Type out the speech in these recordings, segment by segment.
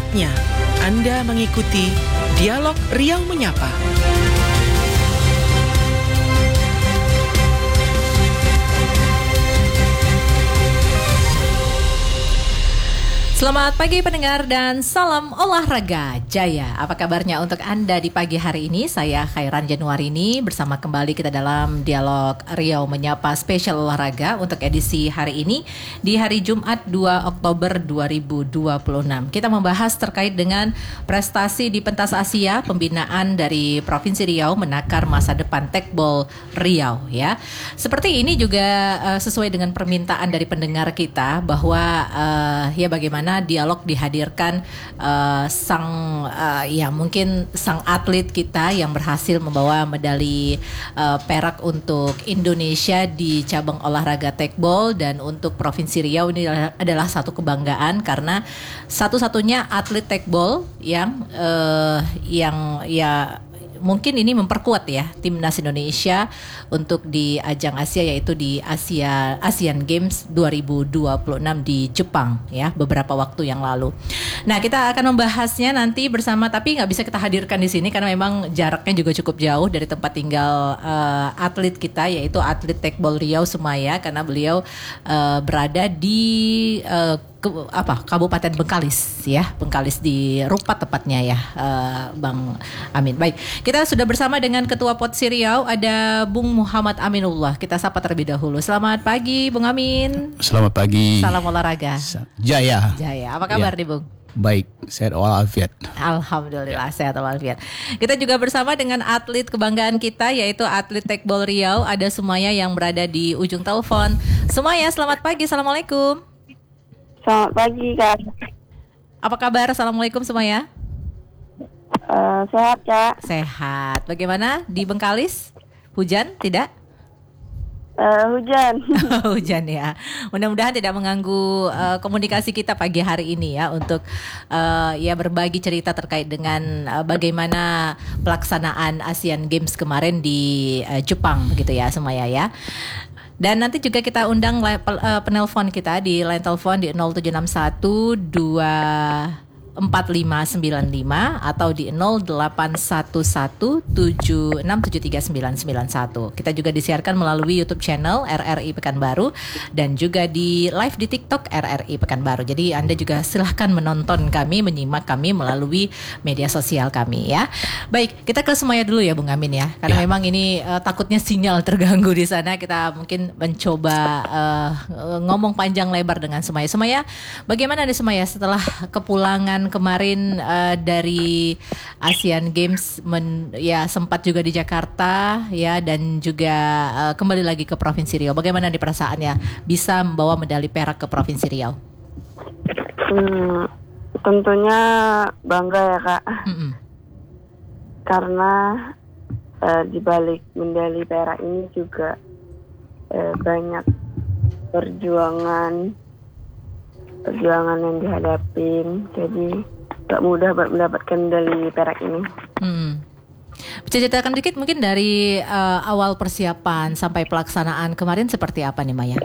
Saatnya Anda mengikuti Dialog Riau Menyapa. Selamat pagi pendengar dan salam olahraga jaya. Apa kabarnya untuk Anda di pagi hari ini? Saya Khairan Januarini bersama kembali kita dalam Dialog Riau Menyapa spesial olahraga untuk edisi hari ini di hari Jumat 2 Oktober 2026. Kita membahas terkait dengan prestasi di pentas Asia, pembinaan dari Provinsi Riau menakar masa depan tekbol Riau ya. Seperti ini juga sesuai dengan permintaan dari pendengar kita bahwa ya bagaimana dialog dihadirkan mungkin sang atlet kita yang berhasil membawa medali perak untuk Indonesia di cabang olahraga tekbol, dan untuk Provinsi Riau ini adalah satu kebanggaan karena satu-satunya atlet tekbol yang mungkin ini memperkuat ya timnas Indonesia untuk di ajang Asia, yaitu di Asian Games 2026 di Jepang ya beberapa waktu yang lalu. Nah, kita akan membahasnya nanti bersama, tapi nggak bisa kita hadirkan di sini karena memang jaraknya juga cukup jauh dari tempat tinggal atlet kita, yaitu atlet tekbol Riau Sumaya, karena beliau berada di Kabupaten Bengkalis ya, Bengkalis di Rupat tepatnya ya, Bang Amin. Baik, kita sudah bersama dengan Ketua POTSI Riau, ada Bung Muhammad Aminullah. Kita sapa terlebih dahulu. Selamat pagi Bung Amin. Selamat pagi. Salam olahraga. Jaya. Apa kabar nih Bung? Baik, sehat walafiat. Alhamdulillah sehat walafiat. Kita juga bersama dengan atlet kebanggaan kita, yaitu atlet tekbol Riau, ada Sumaya yang berada di ujung telepon. Sumaya, selamat pagi. Assalamualaikum. Selamat pagi Kak. Apa kabar? Assalamualaikum Sumaya. Sehat Kak. Sehat. Bagaimana di Bengkalis? Hujan? Tidak? Hujan. Hujan ya. Mudah-mudahan tidak mengganggu komunikasi kita pagi hari ini ya, untuk berbagi cerita terkait dengan bagaimana pelaksanaan Asian Games kemarin di Jepang begitu ya Sumaya ya. Dan nanti juga kita undang penelpon kita di line telepon di 0761 24595 atau di 081176739991. Kita juga disiarkan melalui YouTube channel RRI Pekanbaru dan juga di live di TikTok RRI Pekanbaru. Jadi Anda juga silahkan menonton kami, menyimak kami melalui media sosial kami ya. Baik, kita ke Sumaya dulu ya Bung Amin ya. Karena memang ini takutnya sinyal terganggu di sana. Kita mungkin mencoba ngomong panjang lebar dengan Sumaya. Sumaya, bagaimana nih Sumaya setelah kepulangan kemarin dari Asian Games sempat juga di Jakarta ya, dan juga kembali lagi ke Provinsi Riau. Bagaimana di perasaannya bisa membawa medali perak ke Provinsi Riau? Tentunya bangga ya Kak. Karena di balik medali perak ini juga banyak perjuangan yang dihadapin, jadi gak mudah mendapatkan medali perak ini. Bisa ceritakan dikit mungkin dari awal persiapan sampai pelaksanaan kemarin seperti apa nih Maya?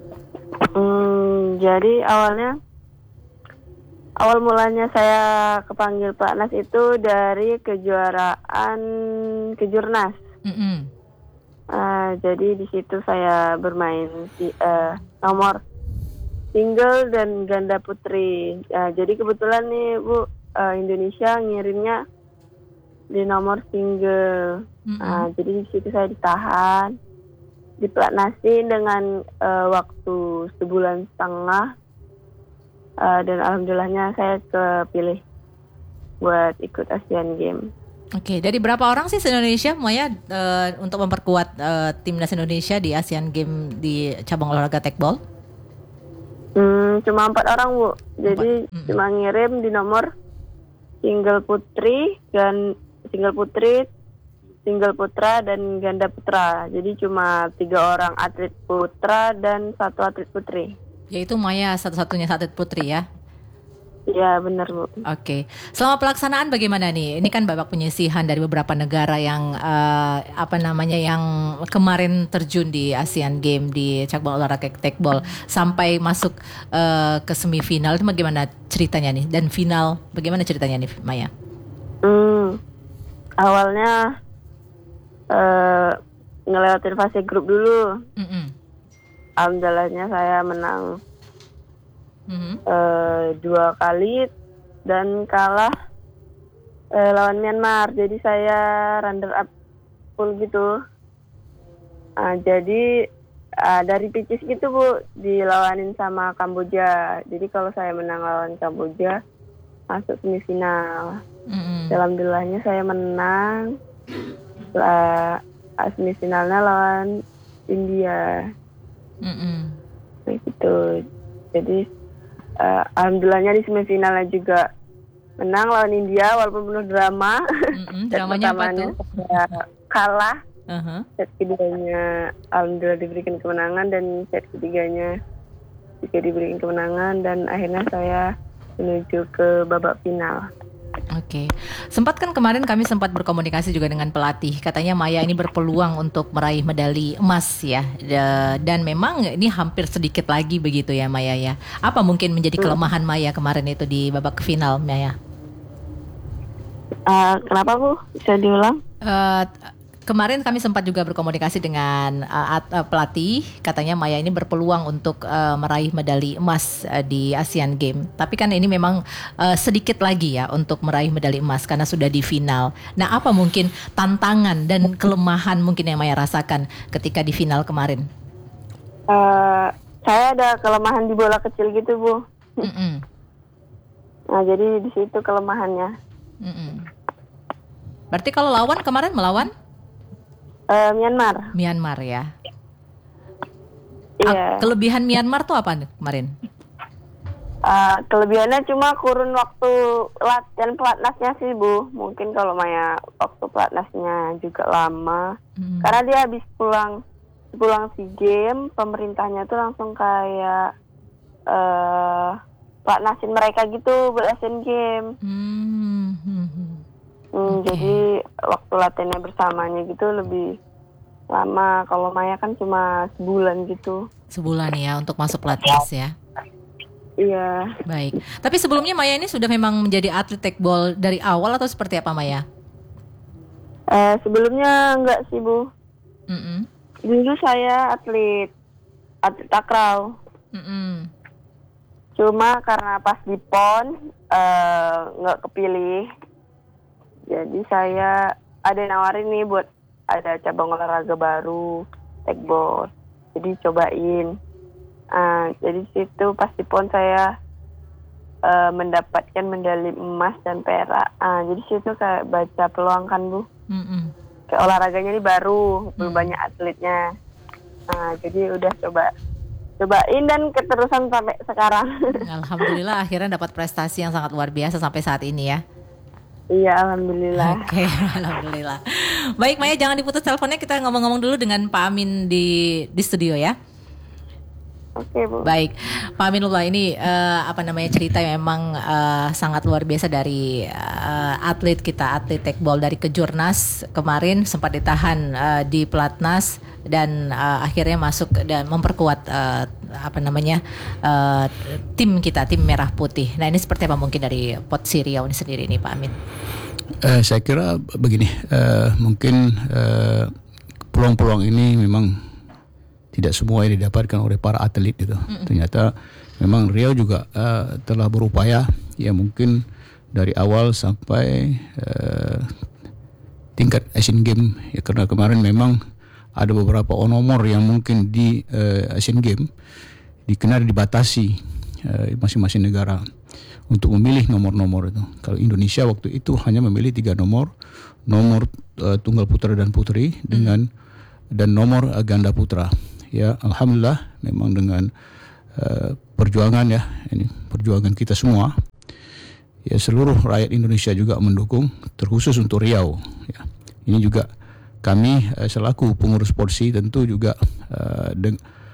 Jadi awal mulanya saya kepanggil Platnas itu dari kejuaraan kejurnas. Jadi di situ saya bermain di nomor single dan ganda putri. Jadi kebetulan nih Bu, Indonesia ngirimnya di nomor single. Jadi di situ saya ditahan, diplatnasin dengan waktu sebulan setengah, dan alhamdulillahnya saya kepilih buat ikut Asian Games. Oke, dari berapa orang sih se-Indonesia Maya untuk memperkuat timnas Indonesia di Asian Games di cabang olahraga tekbol? Cuma 4 orang Bu. Jadi cuma ngirim di nomor single putri, single putra dan ganda putra. Jadi cuma 3 orang atlet putra dan 1 atlet putri. Yaitu Maya satu-satunya atlet putri ya? Iya benar Bu. Oke, selama pelaksanaan bagaimana nih? Ini kan babak penyisihan dari beberapa negara yang yang kemarin terjun di Asian Games di cabang olahraga tekbol sampai masuk ke semifinal itu bagaimana ceritanya nih? Dan final bagaimana ceritanya nih, Maya? Awalnya ngelewatin fase grup dulu. Alhamdulillahnya saya menang 2 kali dan kalah lawan Myanmar. Jadi saya runner up full gitu. Jadi dari pitches gitu Bu, dilawanin sama Kamboja. Jadi kalau saya menang lawan Kamboja masuk semifinal. Alhamdulillahnya saya menang. Semifinalnya lawan India. Gitu. Jadi alhamdulillahnya di semifinalnya juga menang lawan India walaupun penuh drama. Dramanya apa tuh? Kalah. Set keduanya alhamdulillah diberikan kemenangan dan set ketiganya juga diberikan kemenangan dan akhirnya saya menuju ke babak final. Oke. Sempat kan kemarin kami sempat berkomunikasi juga dengan pelatih. Katanya Maya ini berpeluang untuk meraih medali emas ya. Dan memang ini hampir sedikit lagi begitu ya Maya ya. Apa mungkin menjadi kelemahan Maya kemarin itu di babak final Maya? Kenapa Bu? Bisa diulang? Kemarin kami sempat juga berkomunikasi dengan pelatih. Katanya Maya ini berpeluang untuk meraih medali emas di Asian Games. Tapi kan ini memang sedikit lagi ya untuk meraih medali emas karena sudah di final. Nah, apa mungkin tantangan dan kelemahan mungkin yang Maya rasakan ketika di final kemarin? Saya ada kelemahan di bola kecil gitu Bu. Nah, jadi di situ kelemahannya. Berarti kalau lawan kemarin melawan? Myanmar ya. Iya. Kelebihan Myanmar tuh apa nih kemarin? Kelebihannya cuma kurun waktu latihan pelatnasnya sih Bu. Mungkin kalau Maya waktu pelatnasnya juga lama. Karena dia habis pulang SEA Games, pemerintahnya tuh langsung kayak pelatnasin mereka gitu buat Asian Games. Jadi waktu latihannya bersamanya gitu lebih lama. Kalau Maya kan cuma sebulan gitu. Sebulan ya untuk masuk pelatnas ya. Iya. Baik. Tapi sebelumnya Maya ini sudah memang menjadi atlet tekbol dari awal atau seperti apa Maya? Sebelumnya enggak sih Bu. Dulu saya atlet takraw. Cuma karena pas di PON nggak kepilih. Jadi saya ada nawarin nih buat ada cabang olahraga baru, tekbol. Jadi cobain. Jadi situ pas di PON saya mendapatkan medali emas dan perak. Jadi situ kayak baca peluang kan Bu. Kayak olahraganya ini baru, belum banyak atletnya. Jadi udah cobain dan keterusan sampai sekarang. Alhamdulillah akhirnya dapat prestasi yang sangat luar biasa sampai saat ini ya. Iya, alhamdulillah. Oke, alhamdulillah. Baik Maya, jangan diputus teleponnya, kita ngomong-ngomong dulu dengan Pak Amin di studio ya. Oke Bu. Baik, Pak Aminullah ini cerita yang memang sangat luar biasa dari atlet kita, atlet tekbol dari Kejurnas kemarin sempat ditahan di pelatnas dan akhirnya masuk dan memperkuat tim kita, tim Merah Putih. Nah ini seperti apa mungkin dari Potsi Riau ini sendiri nih Pak Amin? Saya kira begini, mungkin peluang-peluang ini memang tidak semua yang didapatkan oleh para atlet itu. Ternyata memang Riau juga telah berupaya ya mungkin dari awal sampai tingkat Asian Games ya, karena kemarin memang ada beberapa nomor yang mungkin di Asian Games dibatasi masing-masing negara untuk memilih nomor-nomor itu. Kalau Indonesia waktu itu hanya memilih 3 nomor tunggal putra dan putri dan nomor ganda putra. Ya, alhamdulillah memang dengan perjuangan ya, ini perjuangan kita semua. Ya, seluruh rakyat Indonesia juga mendukung, terkhusus untuk Riau. Ya, ini juga kami selaku pengurus Potsi tentu juga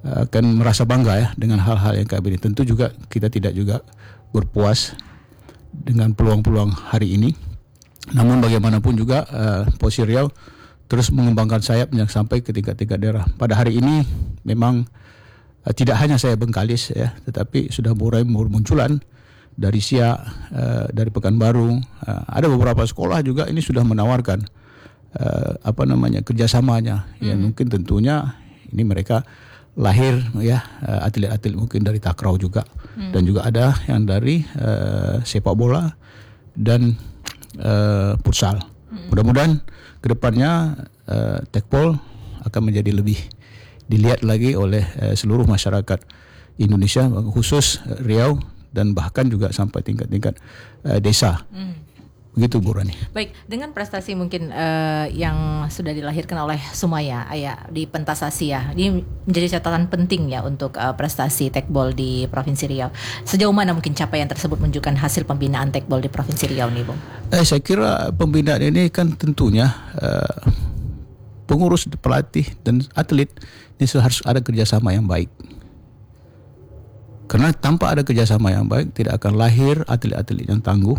akan merasa bangga ya dengan hal-hal yang kayak begini. Tentu juga kita tidak juga berpuas dengan peluang-peluang hari ini. Namun bagaimanapun juga Polisi Riau terus mengembangkan sayapnya sampai ke tingkat-tingkat daerah. Pada hari ini memang tidak hanya saya Bengkalis ya, tetapi sudah mulai bermunculan dari Siak, dari Pekanbaru. Ada beberapa sekolah juga ini sudah menawarkan kerjasamanya. Ya mungkin tentunya ini mereka lahir ya atlet-atlet mungkin dari takraw juga, dan juga ada yang dari sepak bola dan futsal. Mudah-mudahan kedepannya tekbol akan menjadi lebih dilihat lagi oleh seluruh masyarakat Indonesia, khusus Riau dan bahkan juga sampai tingkat-tingkat desa. Begitu Bu Rani. Baik, dengan prestasi mungkin yang sudah dilahirkan oleh Sumaya di pentas Asia, ini menjadi catatan penting ya untuk prestasi tekbol di Provinsi Riau. Sejauh mana mungkin capaian tersebut menunjukkan hasil pembinaan tekbol di Provinsi Riau nih, Bung? Saya kira pembinaan ini kan tentunya pengurus, pelatih dan atlet ini harus ada kerjasama yang baik. Karena tanpa ada kerjasama yang baik tidak akan lahir atlet-atlet yang tangguh,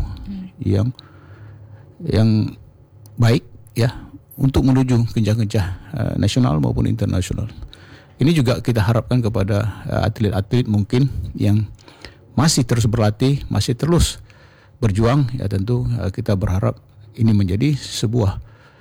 yang baik ya untuk menuju kencah-kencah nasional maupun internasional. Ini juga kita harapkan kepada atlet-atlet mungkin yang masih terus berlatih, masih terus berjuang ya, tentu kita berharap ini menjadi sebuah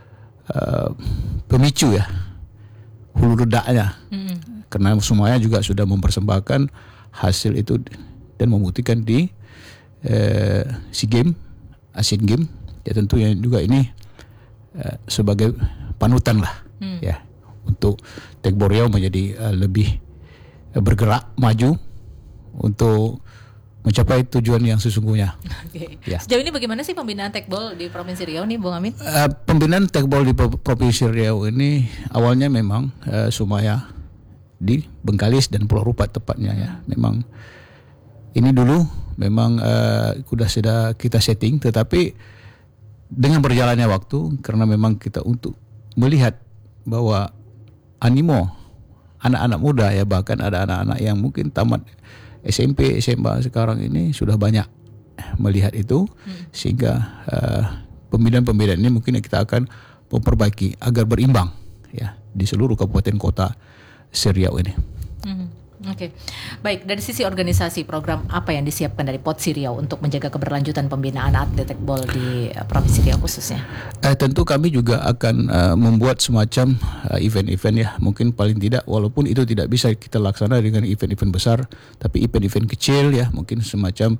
pemicu ya, hulu redaknya. Karena semuanya juga sudah mempersembahkan hasil itu dan membuktikan di SEA Games, Asian Games. Ya tentunya juga ini sebagai panutan lah ya untuk tekbol Riau menjadi lebih bergerak maju untuk mencapai tujuan yang sesungguhnya. Okay. Ya. Sejauh ini bagaimana sih pembinaan tekbol di Provinsi Riau nih, Bung Amin? Pembinaan tekbol di Provinsi Riau ini awalnya memang Sumaya di Bengkalis dan Pulau Rupat tepatnya ya. Memang ini dulu memang sudah kita setting, tetapi dengan berjalannya waktu, karena memang kita untuk melihat bahwa animo anak-anak muda ya, bahkan ada anak-anak yang mungkin tamat SMP, SMA sekarang ini sudah banyak melihat itu, sehingga pembinaan-pembinaan ini mungkin kita akan memperbaiki agar berimbang ya di seluruh kabupaten kota Riau ini. Oke. Baik, dari sisi organisasi, program apa yang disiapkan dari Polisi Riau untuk menjaga keberlanjutan pembinaan atlet tekbol di Provinsi Riau khususnya? Tentu kami juga akan membuat semacam event-event ya, mungkin paling tidak, walaupun itu tidak bisa kita laksana dengan event-event besar, tapi event-event kecil ya, mungkin semacam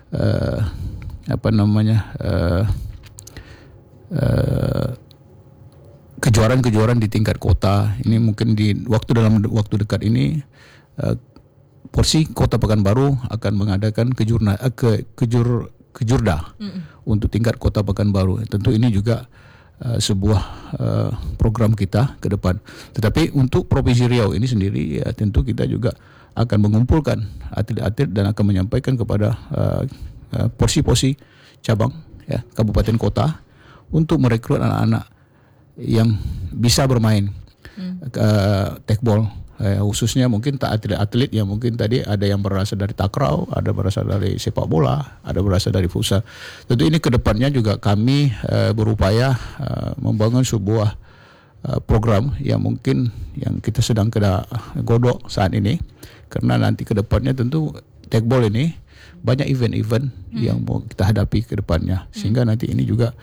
kejuaraan-kejuaraan di tingkat kota. Ini mungkin dalam waktu dekat ini Polisi Kota Pekanbaru akan mengadakan kejurda untuk tingkat Kota Pekanbaru. Tentu ini juga sebuah program kita ke depan. Tetapi untuk Provinsi Riau ini sendiri ya, tentu kita juga akan mengumpulkan atlet-atlet dan akan menyampaikan kepada polisi-polisi cabang ya, kabupaten kota untuk merekrut anak-anak yang bisa bermain tekbol. Khususnya mungkin atlet-atlet yang mungkin tadi ada yang berasal dari takraw, ada berasal dari sepak bola, ada berasal dari futsal. Tentu ini kedepannya juga kami berupaya membangun sebuah program yang mungkin yang kita sedang godok saat ini, karena nanti kedepannya tentu tekbol ini banyak event-event yang mau kita hadapi kedepannya, sehingga nanti ini juga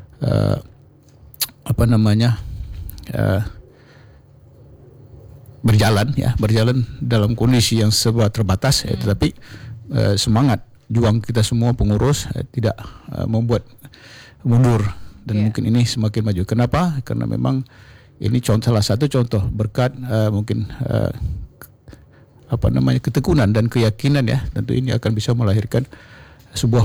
berjalan dalam kondisi yang serba terbatas ya, tetapi semangat juang kita semua pengurus tidak membuat mundur, dan mungkin ini semakin maju. Kenapa? Karena memang ini salah satu contoh berkat mungkin ketekunan dan keyakinan ya, tentu ini akan bisa melahirkan sebuah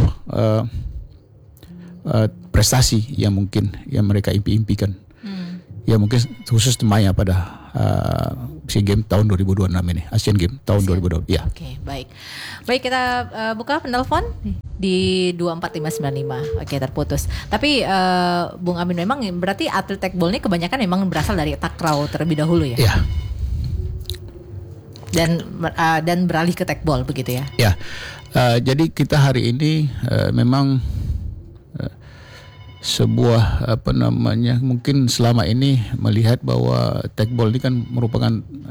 prestasi yang mungkin yang mereka impikan. Ya mungkin khusus temanya pada SEA Games tahun 2026 ini, Asian Games tahun 2020. Ya. Oke, baik. Baik, kita buka penelpon di 24595. Oke, terputus. Tapi Bung Amin, memang berarti atlet tekbol ini kebanyakan memang berasal dari takraw terlebih dahulu ya? Iya. dan beralih ke tekbol begitu ya. Ya, jadi kita hari ini memang sebuah mungkin selama ini melihat bahwa tekbol ini kan merupakan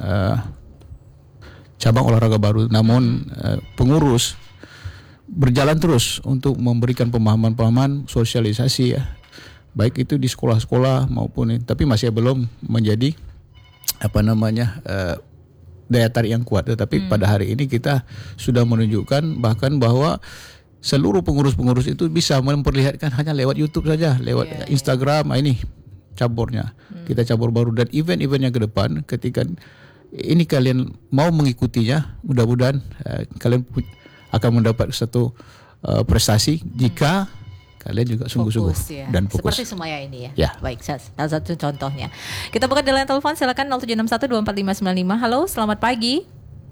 cabang olahraga baru, namun pengurus berjalan terus untuk memberikan pemahaman-pemahaman sosialisasi ya, baik itu di sekolah-sekolah maupun tapi masih belum menjadi daya tarik yang kuat. Tetapi pada hari ini kita sudah menunjukkan bahkan bahwa seluruh pengurus-pengurus itu bisa memperlihatkan hanya lewat YouTube saja, lewat Instagram. Ini cabornya, kita cabur baru, dan event-event yang ke depan ketika ini kalian mau mengikutinya, mudah-mudahan kalian akan mendapat satu prestasi jika kalian juga sungguh-sungguh dan fokus. Seperti Sumaya ini ya. Baik, salah satu contohnya. Kita buka di line telepon, silakan 0761245595. Halo, selamat pagi.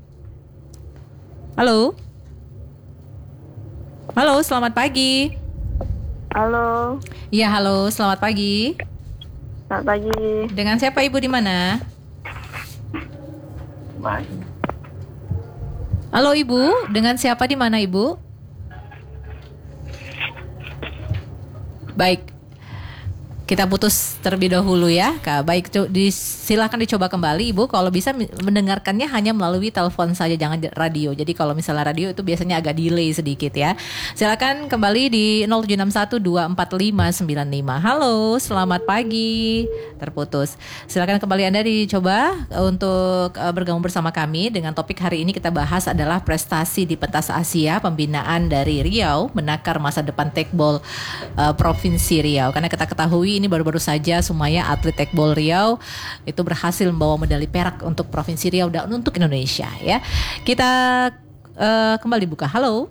Halo, selamat pagi. Halo. Iya, halo, selamat pagi. Selamat pagi. Dengan siapa Ibu di mana? Halo Ibu, dengan siapa di mana Ibu? Baik, kita putus terlebih dahulu ya. Baik, silakan dicoba kembali Ibu. Kalau bisa mendengarkannya hanya melalui telepon saja, jangan radio. Jadi kalau misalnya radio itu biasanya agak delay sedikit ya. Silakan kembali di 0761245595. Halo, selamat pagi. Terputus. Silakan kembali Anda dicoba untuk bergabung bersama kami. Dengan topik hari ini kita bahas adalah prestasi di pentas Asia, pembinaan dari Riau menakar masa depan tekbol Provinsi Riau. Karena kita ketahui ini baru-baru saja Sumaya, atlet tekbol Riau itu berhasil membawa medali perak untuk Provinsi Riau dan untuk Indonesia ya. Kita kembali buka. Halo,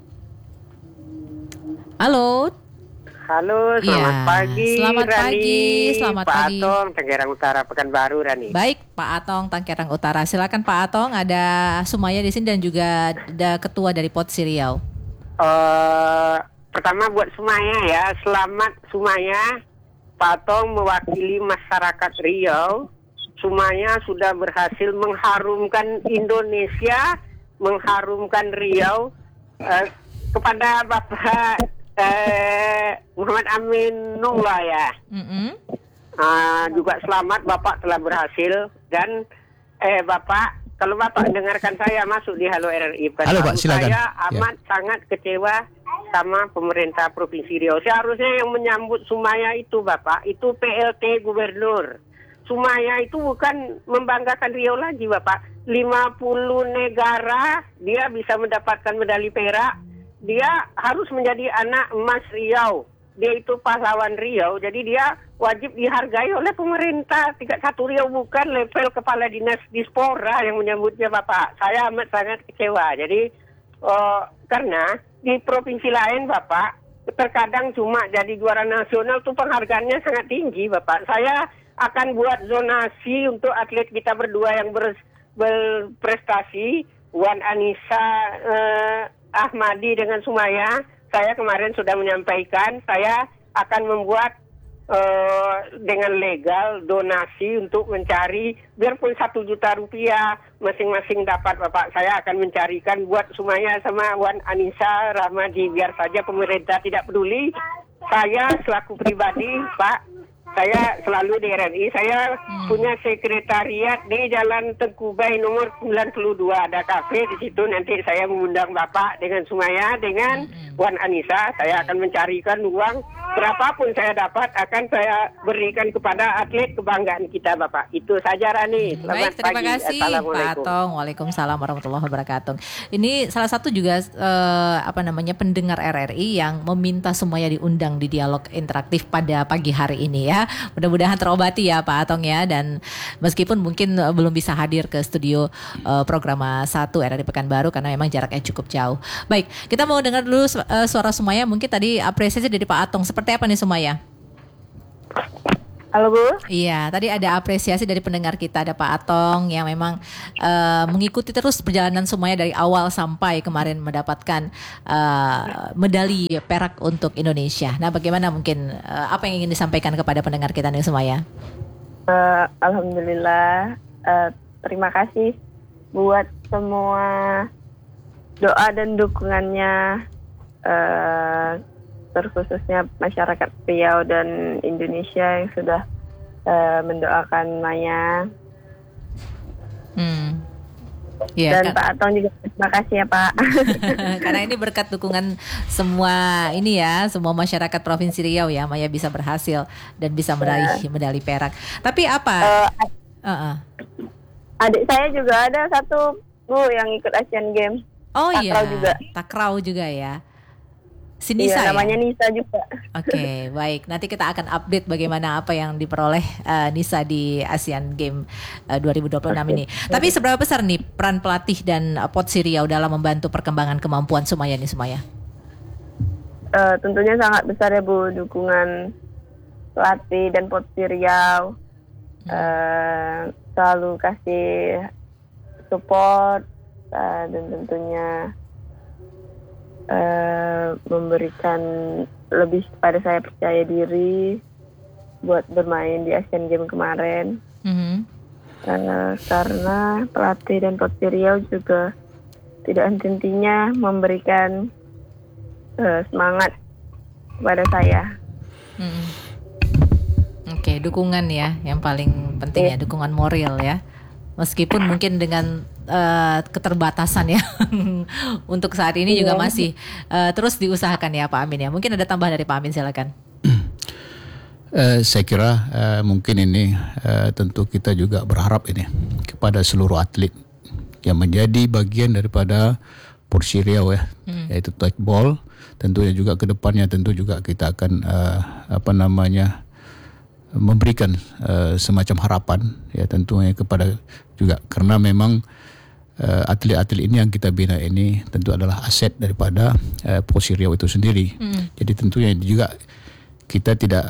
selamat pagi. Selamat Rani. pagi, selamat Pak pagi. Atong, Tanggerang Utara, Pekanbaru, Rani. Baik, Pak Atong, Tanggerang Utara. Silakan Pak Atong, ada Sumaya di sini dan juga ada ketua dari POTSI Riau. Pertama buat Sumaya ya, selamat Sumaya. Pak Atong mewakili masyarakat Riau. Sumaya sudah berhasil mengharumkan Indonesia, mengharumkan Riau. Kepada Bapak Muhammad Aminullah ya. Juga selamat Bapak telah berhasil. Dan Bapak, kalau Bapak dengarkan saya masuk di Halo RRI. Halo Pak, silakan. Saya amat sangat kecewa sama pemerintah Provinsi Riau. Seharusnya yang menyambut Sumaya itu Bapak, itu PLT Gubernur. Sumaya itu bukan membanggakan Riau lagi Bapak. 50 negara dia bisa mendapatkan medali perak. Dia harus menjadi anak emas Riau. Dia itu pahlawan Riau, jadi dia wajib dihargai oleh pemerintah. Tingkat 1 Riau, bukan level kepala dinas Dispora yang menyambutnya Bapak. Saya amat sangat kecewa. Jadi karena di provinsi lain Bapak, terkadang cuma jadi juara nasional tuh penghargaannya sangat tinggi Bapak. Saya akan buat zonasi untuk atlet kita berdua yang berprestasi, Wan Anissa Ahmadi dengan Sumaya. Saya kemarin sudah menyampaikan saya akan membuat dengan legal donasi untuk mencari biarpun 1 juta rupiah masing-masing dapat Bapak. Saya akan mencarikan buat Sumaya sama Wan Anissa Rahmadi. Biar saja pemerintah tidak peduli. Saya selaku pribadi Pak, saya selalu di RRI, saya punya sekretariat di Jalan Tengkubai nomor 92. Ada kafe di situ, nanti saya mengundang Bapak dengan Sumaya, dengan Wan Anissa. Saya akan mencarikan uang, berapapun saya dapat akan saya berikan kepada atlet kebanggaan kita Bapak. Itu saja Rani. Selamat Baik, terima pagi. kasih Pak Atong. Waalaikumsalam warahmatullahi wabarakatuh. Ini salah satu juga pendengar RRI yang meminta Sumaya diundang di dialog interaktif pada pagi hari ini ya. Mudah-mudahan terobati ya Pak Atong ya, dan meskipun mungkin belum bisa hadir ke studio Programa 1 RRI Pekanbaru karena memang jaraknya cukup jauh. Baik, kita mau dengar dulu suara Sumaya. Mungkin tadi apresiasi dari Pak Atong. Seperti apa nih Sumaya? Halo Bu. Iya, tadi ada apresiasi dari pendengar kita, ada Pak Atong yang memang mengikuti terus perjalanan Sumaya dari awal sampai kemarin mendapatkan medali perak untuk Indonesia. Nah, bagaimana mungkin apa yang ingin disampaikan kepada pendengar kita nih Sumaya? Alhamdulillah, terima kasih buat semua doa dan dukungannya, terkhususnya masyarakat Riau dan Indonesia yang sudah mendoakan Maya. Ya, dan Pak Atong juga terima kasih ya Pak. Karena ini berkat dukungan semua ini ya, semua masyarakat Provinsi Riau ya, Maya bisa berhasil dan bisa meraih medali perak. Tapi apa? Adik saya juga ada satu Bu yang ikut Asian Games. Oh Takraw iya, juga. Takraw juga ya. Si Nisa namanya ya? Nisa juga. Oke, baik. Nanti kita akan update bagaimana apa yang diperoleh Nisa di Asian Games 2026 ini. Tapi seberapa besar nih peran pelatih dan Potsi Riau dalam membantu perkembangan kemampuan Sumaya nih Sumaya? Tentunya sangat besar ya Bu, dukungan pelatih dan Potsi Riau. Selalu kasih support dan tentunya memberikan lebih kepada saya percaya diri buat bermain di Asian Games kemarin. Karena pelatih dan Potsi Riau juga tidak henti-hentinya memberikan semangat kepada saya. Oke, dukungan ya yang paling penting ya, dukungan moral ya. Meskipun mungkin dengan keterbatasan ya untuk saat ini juga masih terus diusahakan ya Pak Amin ya. Mungkin ada tambahan dari Pak Amin, silakan. Saya kira mungkin ini tentu kita juga berharap ini kepada seluruh atlet yang menjadi bagian daripada Potsi Riau ya, yaitu touchball. Tentunya juga ke depannya tentu juga kita akan memberikan semacam harapan ya tentunya kepada juga, karena memang atlet-atlet ini yang kita bina ini tentu adalah aset daripada Potsi Riau itu sendiri. Jadi tentunya juga kita tidak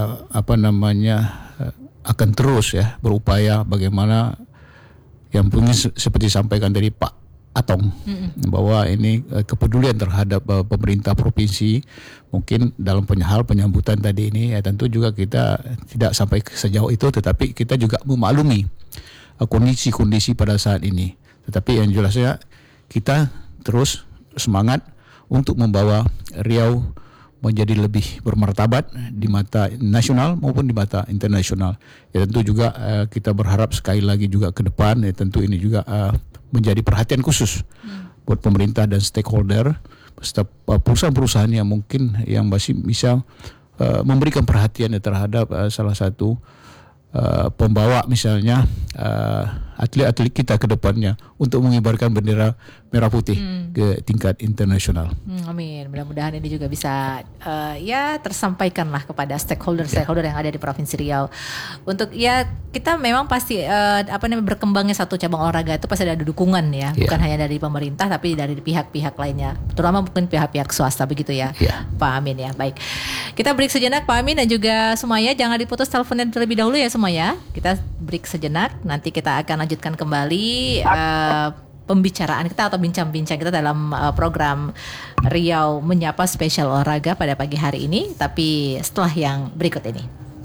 akan terus ya berupaya bagaimana yang mungkin seperti disampaikan dari Pak Atong bahwa ini kepedulian terhadap pemerintah provinsi mungkin dalam hal penyambutan tadi ini ya tentu juga kita tidak sampai sejauh itu, tetapi kita juga memaklumi kondisi-kondisi pada saat ini. Tetapi yang jelasnya kita terus semangat untuk membawa Riau menjadi lebih bermartabat di mata nasional maupun di mata internasional. Ya tentu juga kita berharap sekali lagi juga ke depan ya tentu ini juga menjadi perhatian khusus buat pemerintah dan stakeholder serta perusahaan-perusahaan yang mungkin yang masih bisa memberikan perhatian terhadap salah satu pembawa misalnya atlet-atlet kita ke depannya untuk mengibarkan bendera merah putih ke tingkat internasional. Amin. Mudah-mudahan ini juga bisa tersampaikan lah kepada stakeholder yang ada di Provinsi Riau. Untuk kita memang pasti berkembangnya satu cabang olahraga itu pasti ada dukungan ya, bukan hanya dari pemerintah tapi dari pihak-pihak lainnya, terutama mungkin pihak-pihak swasta begitu ya. Pak Amin ya. Baik. Kita break sejenak Pak Amin dan juga Sumaya, jangan diputus teleponnya terlebih dahulu ya Sumaya. Kita break sejenak, nanti kita akan lanjutkan kembali pembicaraan kita atau bincang-bincang kita dalam program Riau Menyapa spesial olahraga pada pagi hari ini, tapi setelah yang berikut ini.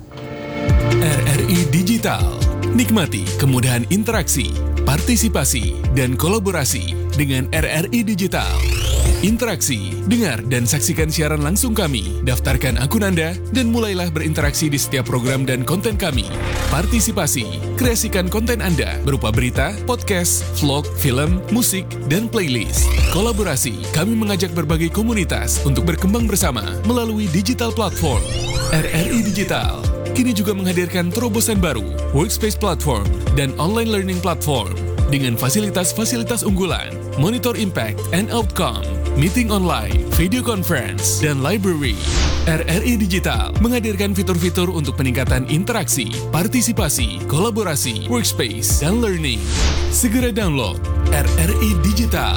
RRI Digital. Nikmati kemudahan interaksi, partisipasi, dan kolaborasi dengan RRI Digital. Interaksi, dengar dan saksikan siaran langsung kami, daftarkan akun Anda, dan mulailah berinteraksi di setiap program dan konten kami. Partisipasi, kreasikan konten Anda berupa berita, podcast, vlog, film, musik, dan playlist. Kolaborasi, kami mengajak berbagai komunitas untuk berkembang bersama melalui digital platform. RRI Digital kini juga menghadirkan terobosan baru, workspace platform, dan online learning platform dengan fasilitas-fasilitas unggulan, monitor impact and outcome, meeting online, video conference, dan library. RRI Digital menghadirkan fitur-fitur untuk peningkatan interaksi, partisipasi, kolaborasi, workspace, dan learning. Segera download RRI Digital.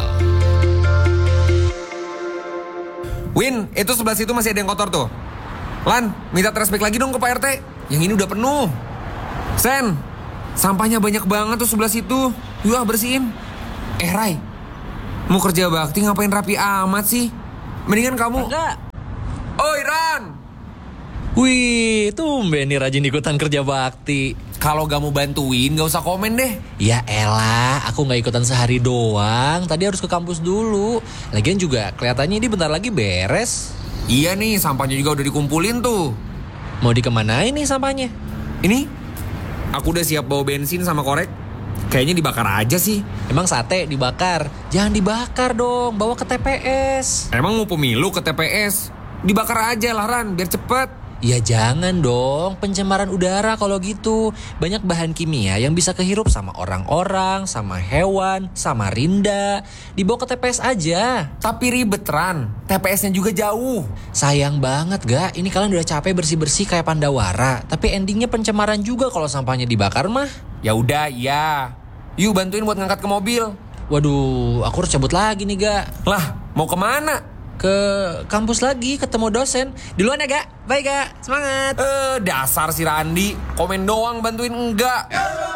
Win, itu sebelah situ masih ada yang kotor tuh. Lan, minta trash bag lagi dong ke Pak RT. Yang ini udah penuh. Sen, sampahnya banyak banget tuh sebelah situ. Yuk bersihin. Rai, mau kerja bakti ngapain rapi amat sih? Mendingan kamu... Enggak. Oi, Ran! Wih, tumben nih rajin ikutan kerja bakti. Kalau gak mau bantuin gak usah komen deh. Ya elah, aku gak ikutan sehari doang. Tadi harus ke kampus dulu. Lagian juga kelihatannya ini bentar lagi beres. Iya nih, sampahnya juga udah dikumpulin tuh. Mau dikemanain nih sampahnya? Ini, aku udah siap bawa bensin sama korek. Kayaknya dibakar aja sih. Emang sate dibakar? Jangan dibakar dong, bawa ke TPS. Emang mau pemilu ke TPS? Dibakar aja lah Ran, biar cepet. Ya jangan dong, pencemaran udara kalau gitu. Banyak bahan kimia yang bisa kehirup sama orang-orang, sama hewan, sama rinda. Dibawa ke TPS aja. Tapi ribet Ran, TPS-nya juga jauh. Sayang banget gak, ini kalian udah capek bersih-bersih kayak Pandawara. Tapi endingnya pencemaran juga kalau sampahnya dibakar mah. Ya udah, iya. Yuk bantuin buat ngangkat ke mobil. Waduh, aku harus cabut lagi nih gak. Lah, mau kemana? Ke kampus lagi, ketemu dosen. Duluan ya gak, bye gak, semangat. Dasar si Randi, komen doang bantuin enggak.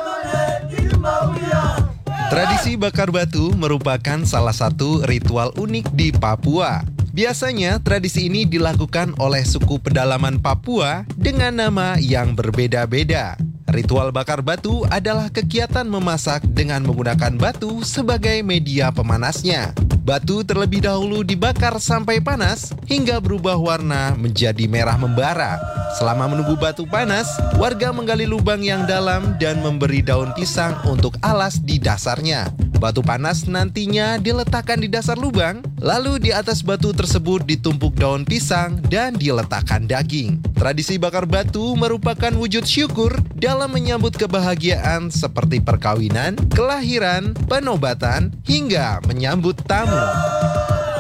Tradisi bakar batu merupakan salah satu ritual unik di Papua. Biasanya tradisi ini dilakukan oleh suku pedalaman Papua dengan nama yang berbeda-beda. Ritual bakar batu adalah kegiatan memasak dengan menggunakan batu sebagai media pemanasnya. Batu terlebih dahulu dibakar sampai panas hingga berubah warna menjadi merah membara. Selama menunggu batu panas, warga menggali lubang yang dalam dan memberi daun pisang untuk alas di dasarnya. Batu panas nantinya diletakkan di dasar lubang, lalu di atas batu tersebut ditumpuk daun pisang dan diletakkan daging. Tradisi bakar batu merupakan wujud syukur dalam menyambut kebahagiaan seperti perkawinan, kelahiran, penobatan, hingga menyambut tamu.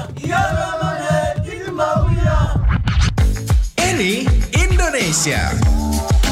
Ini Indonesia.